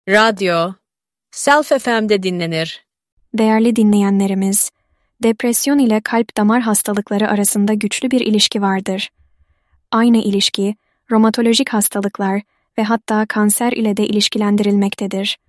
Radyo, Self FM'de dinlenir. Değerli dinleyenlerimiz, depresyon ile kalp damar hastalıkları arasında güçlü bir ilişki vardır. Aynı ilişki, romatolojik hastalıklar ve hatta kanser ile de ilişkilendirilmektedir.